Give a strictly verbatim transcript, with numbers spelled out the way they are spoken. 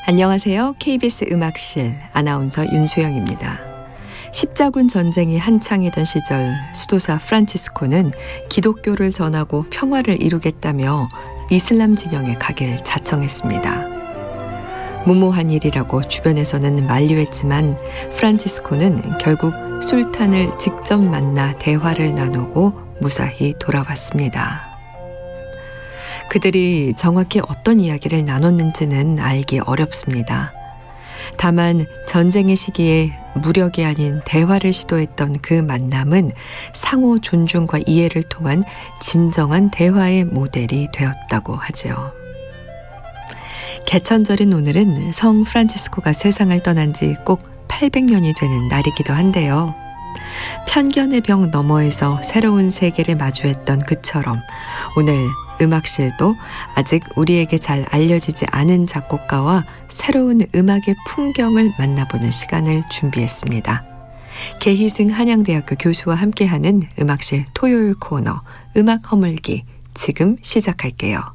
안녕하세요. 케이비에스 음악실 아나운서 윤소영입니다. 십자군 전쟁이 한창이던 시절 수도사 프란치스코는 기독교를 전하고 평화를 이루겠다며 이슬람 진영에 가길 자청했습니다. 무모한 일이라고 주변에서는 만류했지만 프란치스코는 결국 술탄을 직접 만나 대화를 나누고 무사히 돌아왔습니다. 그들이 정확히 어떤 이야기를 나눴는지는 알기 어렵습니다. 다만 전쟁의 시기에 무력이 아닌 대화를 시도했던 그 만남은 상호 존중과 이해를 통한 진정한 대화의 모델이 되었다고 하지요. 개천절인 오늘은 성 프란치스코가 세상을 떠난 지 꼭 팔백 년이 되는 날이기도 한데요. 편견의 벽 너머에서 새로운 세계를 마주했던 그처럼 오늘 음악실도 아직 우리에게 잘 알려지지 않은 작곡가와 새로운 음악의 풍경을 만나보는 시간을 준비했습니다. 계희승 한양대학교 교수와 함께하는 음악실 토요일 코너 음악 허물기 지금 시작할게요.